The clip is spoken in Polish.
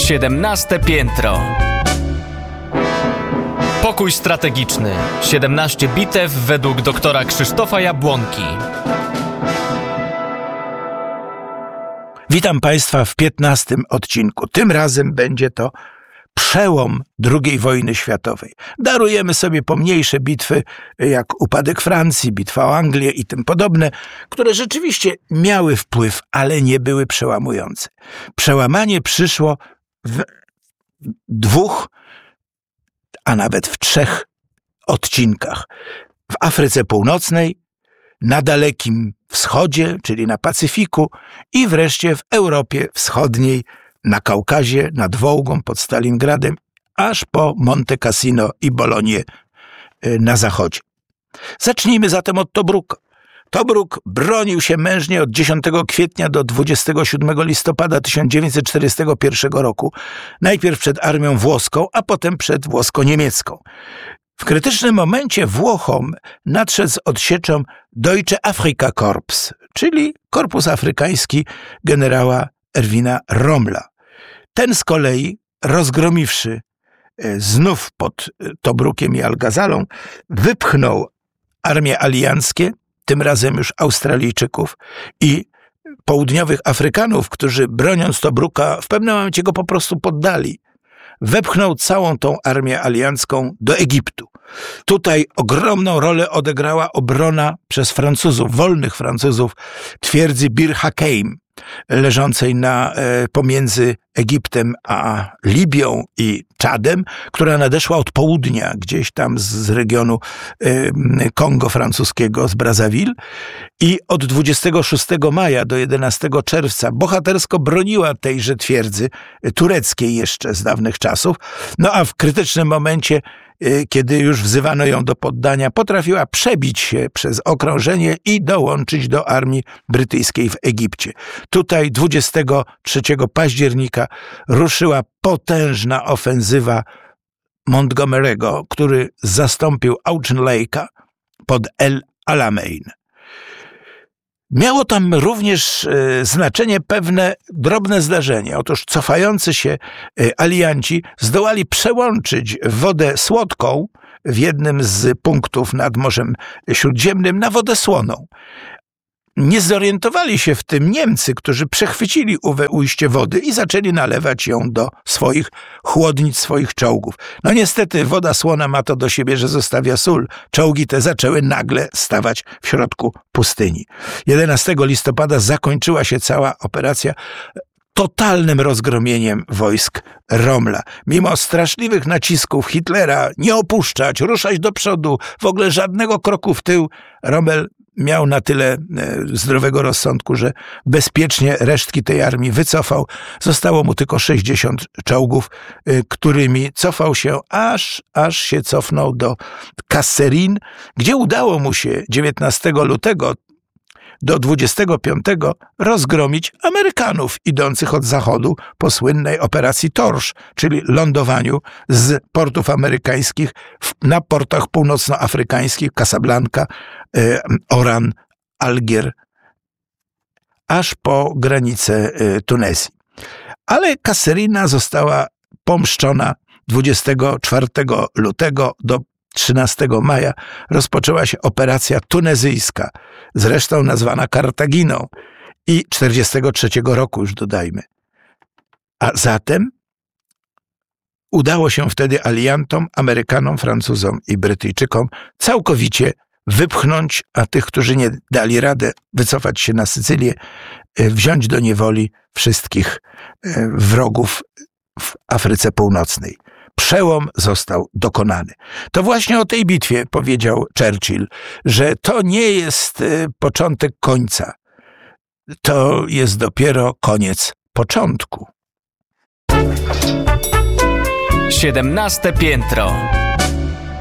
17 piętro. Pokój strategiczny. 17 bitew według doktora Krzysztofa Jabłonki. Witam Państwa w 15 odcinku. Tym razem będzie to przełom II wojny światowej. Darujemy sobie pomniejsze bitwy, jak upadek Francji, bitwa o Anglię i tym podobne, które rzeczywiście miały wpływ, ale nie były przełamujące. Przełamanie przyszło w 2, a nawet w 3 odcinkach. W Afryce Północnej, na Dalekim Wschodzie, czyli na Pacyfiku i wreszcie w Europie Wschodniej, na Kaukazie, nad Wołgą, pod Stalingradem, aż po Monte Cassino i Bolonię na zachodzie. Zacznijmy zatem od Tobruka. Tobruk bronił się mężnie od 10 kwietnia do 27 listopada 1941 roku, najpierw przed armią włoską, a potem przed włosko-niemiecką. W krytycznym momencie Włochom nadszedł z odsieczą Deutsche Afrika Korps, czyli Korpus Afrykański generała Erwina Rommela. Ten z kolei, rozgromiwszy znów pod Tobrukiem i Al-Ghazalą, wypchnął armie alianckie, tym razem już Australijczyków i południowych Afrykanów, którzy broniąc Tobruka w pewnym momencie go po prostu poddali. Wepchnął całą tą armię aliancką do Egiptu. Tutaj ogromną rolę odegrała obrona przez Francuzów, wolnych Francuzów, twierdzy Bir Hakeim, leżącej pomiędzy Egiptem a Libią i Czadem, która nadeszła od południa, gdzieś tam z regionu Kongo francuskiego, z Brazzaville, i od 26 maja do 11 czerwca bohatersko broniła tejże twierdzy, tureckiej jeszcze z dawnych czasów, no a w krytycznym momencie, kiedy już wzywano ją do poddania, potrafiła przebić się przez okrążenie i dołączyć do armii brytyjskiej w Egipcie. Tutaj 23 października ruszyła potężna ofensywa Montgomery'ego, który zastąpił Auchinleyka pod El Alamein. Miało tam również znaczenie pewne drobne zdarzenie. Otóż cofający się alianci zdołali przełączyć wodę słodką w jednym z punktów nad Morzem Śródziemnym na wodę słoną. Nie zorientowali się w tym Niemcy, którzy przechwycili owe ujście wody i zaczęli nalewać ją do swoich chłodnic, swoich czołgów. No niestety woda słona ma to do siebie, że zostawia sól. Czołgi te zaczęły nagle stawać w środku pustyni. 11 listopada zakończyła się cała operacja totalnym rozgromieniem wojsk Rommela. Mimo straszliwych nacisków Hitlera nie opuszczać, ruszać do przodu, w ogóle żadnego kroku w tył, Rommel miał na tyle zdrowego rozsądku, że bezpiecznie resztki tej armii wycofał. Zostało mu tylko 60 czołgów, którymi cofał się, aż się cofnął do Kasserine, gdzie udało mu się 19 lutego do 25 rozgromić Amerykanów idących od zachodu po słynnej operacji Torsz, czyli lądowaniu z portów amerykańskich na portach północnoafrykańskich Casablanca, Oran, Algier, aż po granicę Tunezji. Ale Kasserina została pomszczona 24 lutego do 13 maja rozpoczęła się operacja tunezyjska, zresztą nazwana Kartaginą, i 43 roku już dodajmy. A zatem udało się wtedy aliantom, Amerykanom, Francuzom i Brytyjczykom całkowicie wypchnąć, a tych, którzy nie dali radę wycofać się na Sycylię, wziąć do niewoli wszystkich wrogów w Afryce Północnej. Przełom został dokonany. To właśnie o tej bitwie powiedział Churchill, że to nie jest początek końca. To jest dopiero koniec początku. 17 piętro.